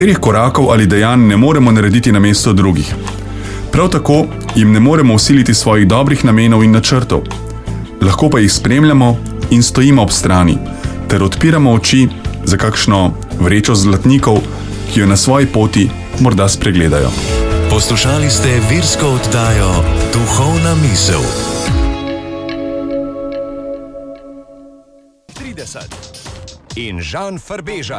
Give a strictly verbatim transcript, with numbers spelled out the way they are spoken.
Katerih korakov ali dejanj ne moremo narediti namesto drugih. Prav tako jim ne moremo vsiliti svojih dobrih namenov in načrtov. Lahko pa jih spremljamo in stojimo ob strani, ter odpiramo oči za kakšno vrečo zlatnikov, ki jo na svoji poti morda spregledajo. Poslušali ste virsko oddajo Duhovna misel. trideset in Žan Farbeža.